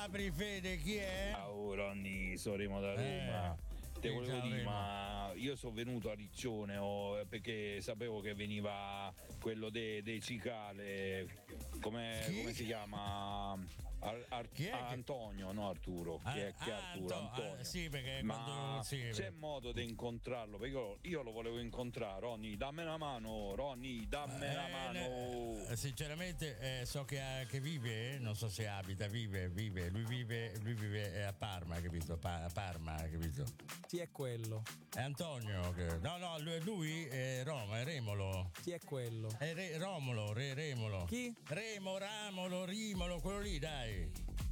apri Fede, chi è? Ciao Ronny, sono Remo da Roma. Te volevo ciao, dire, Remo. ma io sono venuto a Riccione perché sapevo che veniva quello dei Cicale, come si chiama? Chi è che- Antonio, no Arturo. Chi è Arturo? Antonio. sì, perché Ma quando sì, c'è modo di incontrarlo? Perché io lo volevo incontrare. Ronny, dammi una mano. Ronny, dammi una mano. Sinceramente so che vive, non so se abita, vive, lui vive a Parma, capito? A Parma, capito? Chi è quello? È Antonio, no, lui è Roma, è Remolo. Chi è quello? È Romolo, Remolo. Chi? Rimolo, quello lì, dai.